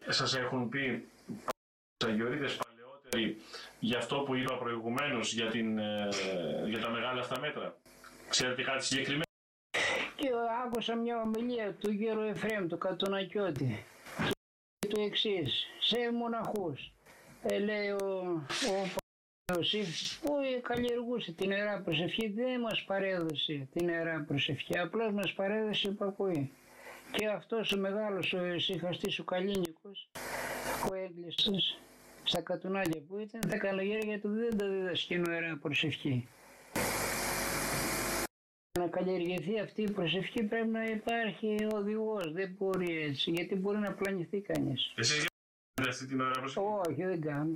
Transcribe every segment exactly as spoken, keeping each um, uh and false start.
σας έχουν πει αγιορείτες παλαιότεροι για αυτό που είπα προηγουμένως, για, την, ε, για τα μεγάλα αυτά μέτρα? Ξέρετε κάτι συγκεκριμένο? Και άκουσα μια ομιλία του γέρου Εφραίμ, του Κατουνακιώτη, και το εξής: σε μοναχούς, ε, λέει ο, ο Ιωσήφ, που καλλιεργούσε την Ιερά Προσευχή, δεν μας παρέδωσε την Ιερά Προσευχή, απλώς μας παρέδωσε υπακοή. Και αυτός ο μεγάλος ο ησυχαστής ο Καλίνικος, ο έγκλειστος, στα Κατουνάκια που ήταν, τα καλογέρια του δεν τα δίδασκε η Ιερά Προσευχή. Να καλλιεργηθεί αυτή η προσευχή πρέπει να υπάρχει οδηγός, δεν μπορεί έτσι, γιατί μπορεί να πλανηθεί κανείς. Εσείς κάνετε αυτή την Ιερά Προσευχή? Όχι, δεν κάνω.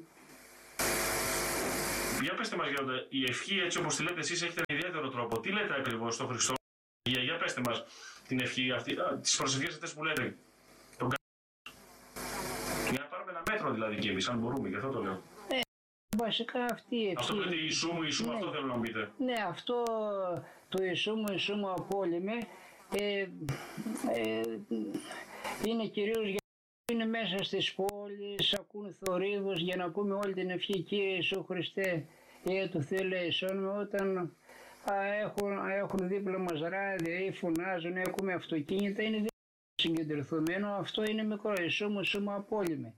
Για πέστε μας, Γέροντα, η ευχή έτσι όπως τη λέτε εσείς έχει έναν ιδιαίτερο τρόπο. Τι λέτε ακριβώς στο Χριστό? Για, για πέστε μας την ευχή αυτή, α, τις προσευχές αυτές που λέτε. Τον... Για να πάρουμε ένα μέτρο δηλαδή και εμείς, αν μπορούμε, γι' αυτό το λέω. Ε, βασικά αυτή η ευχή. Αυτό που λέτε Ιησού μου, Ιησού μου, ναι. Αυτό θέλω να μου πείτε. Ναι, αυτό το Ιησού μου, Ιησού μου απόλυμε, ε, ε, είναι κυρίως για να είναι μέσα στις πόλεις, ακούν θορύβους, για να ακούμε όλη την ευχή Κύριε Ιησού Χριστέ, Υιέ του Θεού ελέησόν με, όταν α, έχουν, έχουν δίπλα μας ράδια ή φωνάζουν ή ακούμε αυτοκίνητα, είναι συγκεντρωθωμένο, αυτό είναι μικρό, Ιησού μου, Ιησού μου απόλυμε.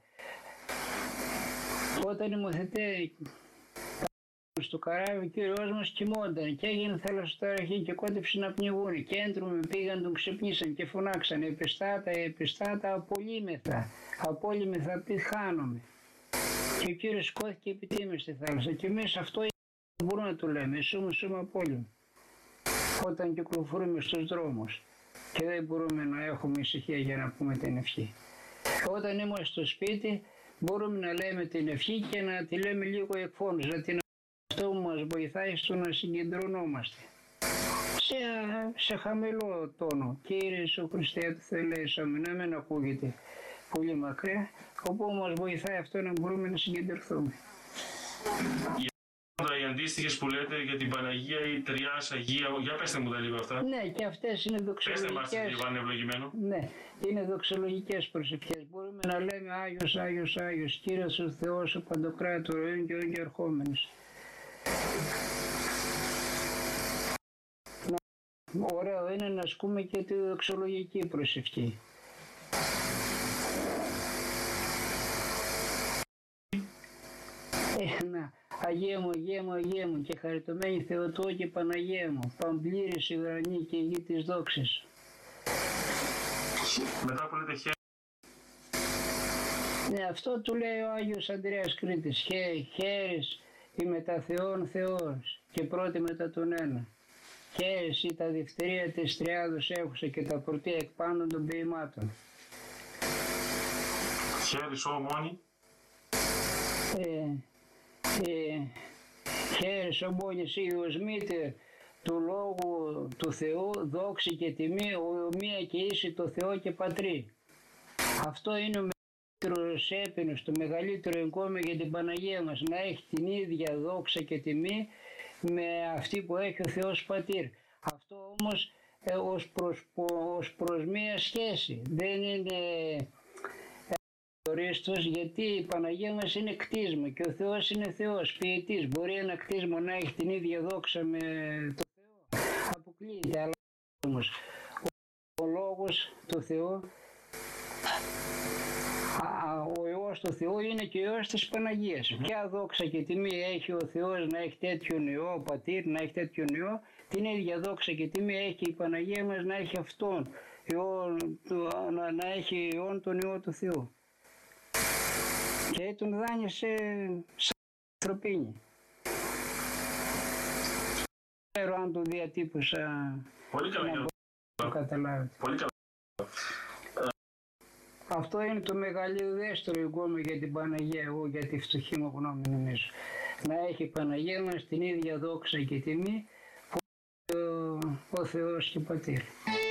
Όταν οι μαθητές στο καράβι, ο Κύριος μας κοιμόταν και έγινε θαλασσοταραχή και κόντεψε να πνιγούν. Και έντρομοι πήγαν, τον ξυπνήσαν και φωνάξαν: επιστάτα, επιστάτα, απολύμεθα. Απόλυμεθα, πεθάνομαι. Και ο Κύριος σηκώθηκε επιτίμησε στη θάλασσα. Και εμείς αυτό μπορούμε να του λέμε: Ιησού μου, Ιησού μου, απόλυμε. Όταν κυκλοφορούμε στους δρόμους και δεν μπορούμε να έχουμε ησυχία για να πούμε την ευχή. Όταν είμαστε στο σπίτι, μπορούμε να λέμε την ευχή και να τη λέμε λίγο εκφώνως. Δηλαδή αυτό μας βοηθάει στο να συγκεντρωνόμαστε. Σε, σε χαμηλό τόνο. Κύριε Ιησού Χριστέ του Θεού ελέησόν με, να μην ακούγεται πολύ μακριά, όπου μας βοηθάει αυτό να μπορούμε να συγκεντρωθούμε. Οι αντίστοιχες που λέτε για την Παναγία ή Τριάς Αγία, για πέστε μου τα λίγο αυτά. Ναι, και αυτές είναι δοξολογικές. Πέστε μας λίγο αν είναι ευλογημένο. Ναι, είναι δοξολογικές προσευχές. Μπορούμε να λέμε Άγιος, Άγιος, Άγιος, Κύριος ο Θεός, ο Παντοκράτορ, ο Ίν και ο Ίν και ερχόμενος. Ωραίο είναι να ασκούμε και τη δοξολογική προσευχή. Ε, να, Αγία μου, Αγία μου, Αγία μου και χαριτωμένη Θεοτό και Παναγία μου, παμπλήρης η ουρανή και η γη της δόξης. Μετά που λέτε χέρι. Ναι, αυτό του λέει ο Άγιος Ανδρέας Κρήτης. Χέ, χέρις η μετά Θεόν Θεός και πρώτη μετά τον ένα. Χέρις η τα διφτερία της τριάδος έχουσα και τα πρωτεία εκ πάνω των ποιημάτων. Χέρις ο μόνη. Ε, ε, χέρις ο μόνης ίδιος μήτερ του Λόγου του Θεού, δόξη και τιμή, ομοία και ίση το Θεό και Πατρί. Αυτό είναι ο μεγαλύτερος έπαινος, το μεγαλύτερο εγκόμιο για την Παναγία μας, να έχει την ίδια δόξα και τιμή με αυτή που έχει ο Θεός Πατήρ. Αυτό όμως ε, ως, προς, ως προς μία σχέση, δεν είναι ορίστος, γιατί η Παναγία μας είναι κτίσμα και ο Θεός είναι Θεός, ποιητής. Μπορεί ένα κτίσμα να έχει την ίδια δόξα με το Θεό, αποκλείεται, αλλά όμως ο, ο Λόγος του Θεού, ο Υιός του Θεού είναι και ο Υιός της Παναγίας. Ποια δόξα και τιμή έχει ο Θεός να έχει τέτοιον Υιό, ο Πατήρ να έχει τέτοιον Υιό, την ίδια δόξα και τιμή έχει και η Παναγία μας να έχει αυτόν, Υιό, να, να έχει Υιόν τον Υιό του Θεού. Και τον δάνεισε σαν ανθρωπίνη. Δεν ξέρω αν το διατύπωσα. Πολύ καλά, να το καταλάβετε. Πολύ καλά. Αυτό είναι το μεγαλύτερο εγκόμιο για την Παναγία, εγώ για τη φτωχή μου γνώμη νομίζω. Να έχει η Παναγία μας την ίδια δόξα και τιμή που ο, ο Θεός και ο Πατήρ.